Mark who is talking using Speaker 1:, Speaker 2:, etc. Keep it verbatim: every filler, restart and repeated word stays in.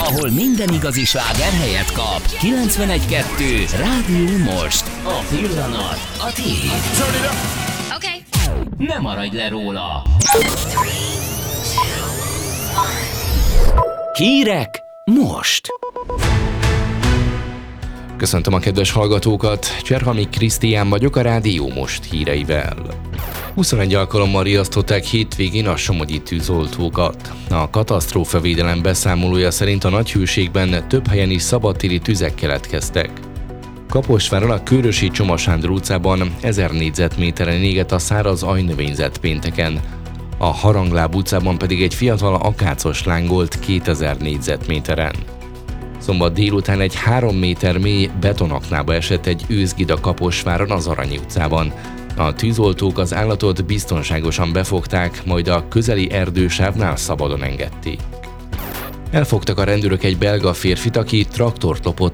Speaker 1: ahol minden igazi sláger helyet kap. kilencvenegy kettő Rádió Most. A pillanat a tiéd.
Speaker 2: Okay.
Speaker 1: Ne maradj le róla. Hírek most.
Speaker 3: Köszöntöm a kedves hallgatókat, Cserhami Krisztián vagyok a Rádió Most híreivel. huszonegy alkalommal riasztották hétvégén a somogyi tűzoltókat. A katasztrófavédelem beszámolója szerint a Nagyhőségben több helyen is szabadtéri tüzek keletkeztek. Kaposváron a Kőrösi Csoma Sándor utcában ezer négyzetméteren égett a száraz ajnövényzet pénteken. A Harangláb utcában pedig egy fiatal akácos lángolt kétezer négyzetméteren. Szombat délután egy három méter mély betonaknába esett egy őzgida Kaposváron az Aranyi utcában. A tűzoltók az állatot biztonságosan befogták, majd a közeli erdősávnál szabadon engedték. Elfogtak a rendőrök egy belga férfit, aki traktort lopott